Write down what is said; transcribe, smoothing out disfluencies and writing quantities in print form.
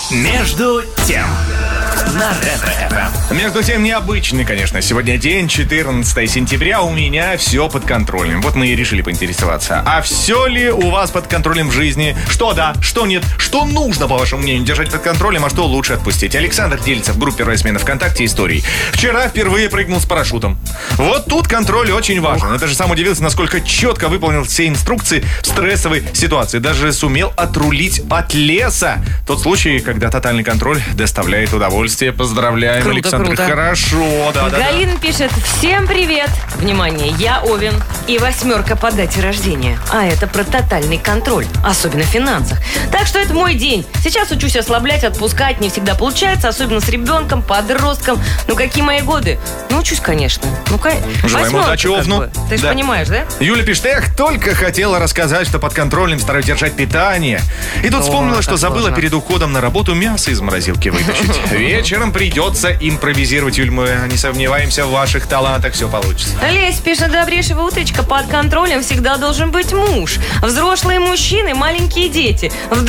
Между тем на Ретро-ФМ. Между тем, необычный, конечно. Сегодня день, 14 сентября. У меня все под контролем. Вот мы и решили поинтересоваться. А все ли у вас под контролем в жизни? Что да, что нет? Что нужно, по вашему мнению, держать под контролем, а что лучше отпустить? Александр делится в группе «Первая смена» ВКонтакте историей. Вчера впервые прыгнул с парашютом. Вот тут контроль очень важен. Это же сам удивился, насколько четко выполнил все инструкции в стрессовой ситуации. Даже сумел отрулить от леса. Тот случай, когда тотальный контроль доставляет удовольствие. Поздравляем, Круто, Александр. круто. Хорошо, да. Галина пишет: всем привет. Внимание, я Овен и 8 по дате рождения. А это про тотальный контроль, особенно в финансах. Так что это мой день. Сейчас учусь ослаблять, отпускать. Не всегда получается, особенно с ребенком, подростком. Ну, какие мои годы? Ну, учусь, конечно. Желаем удачи, Овну. Ты же понимаешь, да? Юля пишет: только хотела рассказать, что под контролем стараюсь держать питание. И тут вспомнила, что забыла сложно. перед уходом на работу мясо из морозилки вытащить. Вечером придется импровизировать, Юль, мы не сомневаемся в ваших талантах, все получится. Лесь пишет: добрейшего утречка. Под контролем всегда должен быть муж. Взрослые мужчины, маленькие дети.